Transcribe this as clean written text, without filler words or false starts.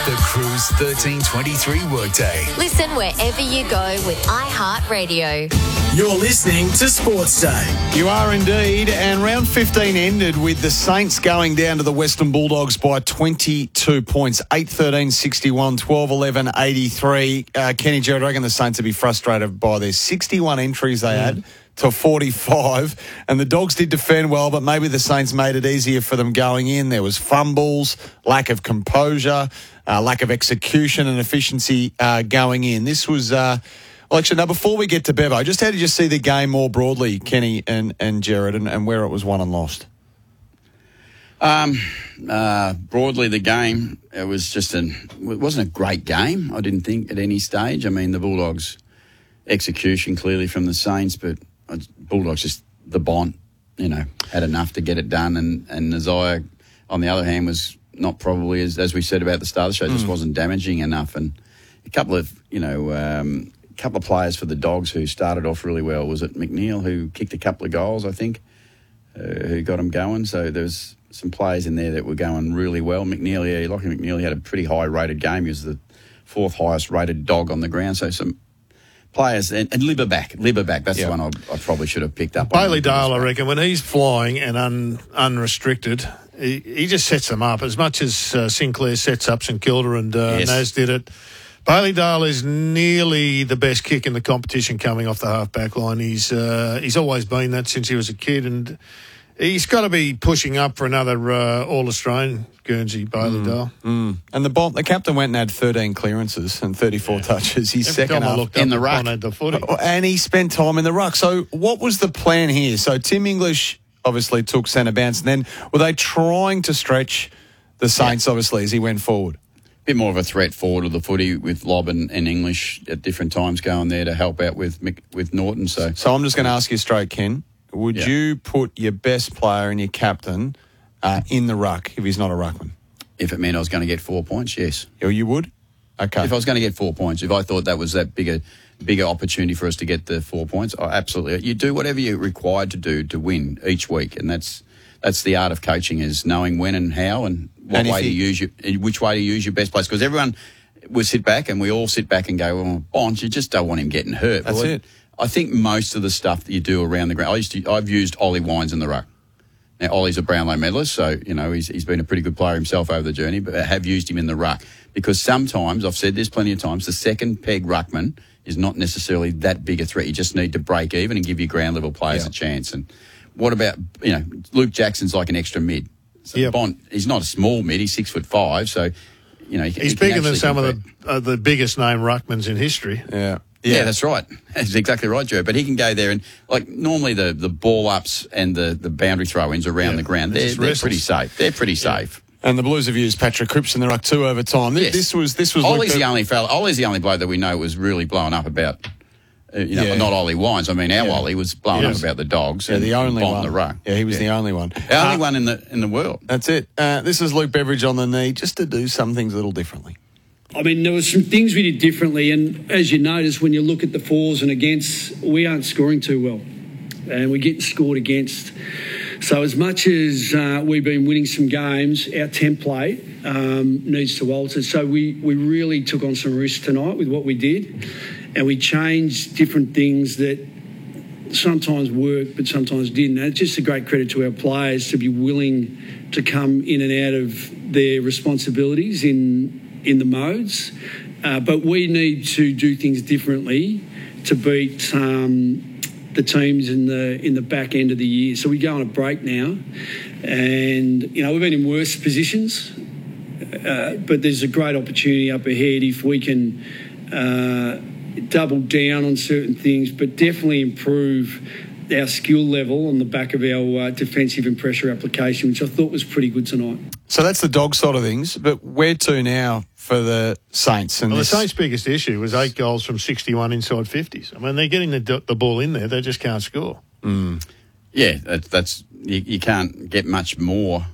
The Cruise 1323 Workday. Listen wherever you go with iHeartRadio. You're listening to Sports Day. You are indeed, and round 15 ended with the Saints going down to the Western Bulldogs by 22 points, 8-13-61, 12-11-83. Kenny Gerard, I reckon the Saints would be frustrated by their 61 entries they had to 45, and the Dogs did defend well, but maybe the Saints made it easier for them going in. There was fumbles, lack of composure, lack of execution and efficiency going in. This was... Well, actually, now, before we get to Bevo, just how did you see the game more broadly, Kenny and Gerard, and where it was won and lost? Broadly, the game, it wasn't a great game, I didn't think, at any stage. I mean, the Bulldogs' execution clearly from the Saints, but Bulldogs just, the Bont, had enough to get it done. And Nazaya, on the other hand, was not probably, as we said about the start of the show, just wasn't damaging enough. And a couple of players for the Dogs who started off really well. Was it McNeil who kicked a couple of goals, I think, who got them going? So there was some players in there that were going really well. Lachie McNeil had a pretty high-rated game. He was the fourth highest-rated dog on the ground. So some players, and Liberback, that's the one I probably should have picked up. Bailey Dale, I reckon, when he's flying and unrestricted, he just sets them up. As much as Sinclair sets up St Kilda and Naz did it, Bailey Dale is nearly the best kick in the competition coming off the half-back line. He's always been that since he was a kid, and he's got to be pushing up for another All-Australian, Guernsey, Bailey Dale. And the captain went and had 13 clearances and 34 touches. He's second up in the ruck. And he spent time in the ruck. So what was the plan here? So Tim English obviously took centre bounce, and then were they trying to stretch the Saints, obviously, as he went forward? Bit more of a threat forward of the footy with Lobb and English at different times going there to help out with Norton. So I'm just going to ask you straight, Ken. Would you put your best player and your captain in the ruck if he's not a ruckman? If it meant I was going to get 4 points, yes. Oh, you would? Okay. If I was going to get 4 points, if I thought that was that bigger opportunity for us to get the 4 points, absolutely. You do whatever you're required to do to win each week, and that's the art of coaching, is knowing when and how and which way to use your best players. Because everyone will sit back, and we all sit back and go, well, Bonds, you just don't want him getting hurt. That's it. I think most of the stuff that you do around the ground, I've used Ollie Wines in the ruck. Now, Ollie's a Brownlow medalist, so, he's been a pretty good player himself over the journey, but I have used him in the ruck. Because sometimes, I've said this plenty of times, the second peg ruckman is not necessarily that big a threat. You just need to break even and give your ground level players a chance. And what about, Luke Jackson's like an extra mid. So Bont, he's not a small mid, he's 6'5", so, he's bigger than some of the biggest name ruckmans in history. Yeah, that's right. That's exactly right, Joe. But he can go there and, normally the ball ups and the boundary throw-ins around the ground, they're pretty safe. They're pretty safe. And the Blues have used Patrick Cripps in the ruck too over time. This was Ollie's the only fella. Ollie's the only bloke that we know was really blowing up about. Not Ollie Wines. I mean, our Ollie was blowing up about the Dogs. Yeah, the only one. The ruck. Yeah, he was the only one. The only one in the world. That's it. This is Luke Beveridge on the knee, just to do some things a little differently. I mean, there were some things we did differently, and as you notice, when you look at the fors and against, we aren't scoring too well, and we're getting scored against. So as much as we've been winning some games, our template needs to alter. So we really took on some risks tonight with what we did, and we changed different things that sometimes worked but sometimes didn't. And it's just a great credit to our players to be willing to come in and out of their responsibilities in the modes. But we need to do things differently to beat the teams in the back end of the year. So we go on a break now, and we've been in worse positions, but there's a great opportunity up ahead if we can double down on certain things, but definitely improve our skill level on the back of our defensive and pressure application, which I thought was pretty good tonight. So that's the Dog side of things, but where to now for the Saints? And the Saints' biggest issue was 8 goals from 61 inside 50s. I mean, they're getting the ball in there, they just can't score. Yeah, that's you can't get much more